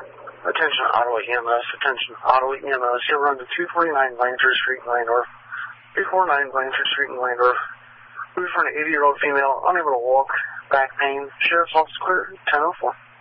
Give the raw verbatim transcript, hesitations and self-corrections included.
Attention Ottawa E M S, attention Ottawa E M S, you're run to two forty-nine Blanchard Street in Landorf, two forty-nine Blanchard Street in Landorf. Move for an eighty-year-old female, unable to walk, back pain, sheriff's office clear, ten oh four.